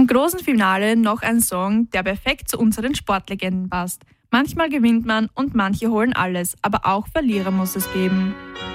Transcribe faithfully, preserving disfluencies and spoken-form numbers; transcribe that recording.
Zum großen Finale noch ein Song, der perfekt zu unseren Sportlegenden passt. Manchmal gewinnt man und manche holen alles, aber auch Verlierer muss es geben.